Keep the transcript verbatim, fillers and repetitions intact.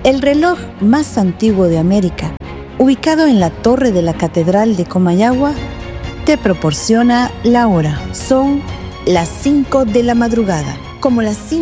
El reloj más antiguo de América, ubicado en la torre de la Catedral de Comayagua, te proporciona la hora. Son las cinco de la madrugada, como las cinco